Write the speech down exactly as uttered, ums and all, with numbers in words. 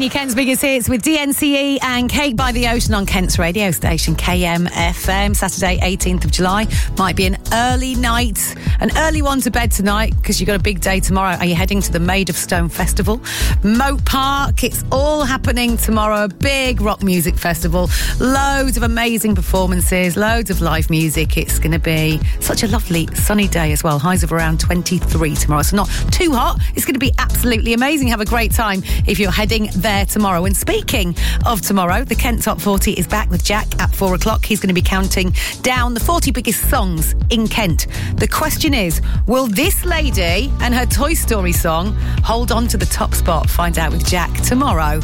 Continue Kent's biggest hits with D N C E and Cake by the Ocean on Kent's radio station K M F M. Saturday eighteenth of July might be an early night, an early one to bed tonight because you've got a big day tomorrow. Are you heading to the Made of Stone Festival? Moat Park, it's all happening tomorrow. A big rock music festival, loads of amazing performances, loads of live music. It's going to be such a lovely sunny day as well. Highs of around twenty-three tomorrow, so not too hot. It's going to be absolutely amazing. Have a great time if you're heading there tomorrow. And speaking of tomorrow, the Kent Top forty is back with Jack at four o'clock. He's going to be counting down the forty biggest songs in Kent. The question is, will this lady and her Toy Story song hold on to the top spot? Find out with Jack tomorrow.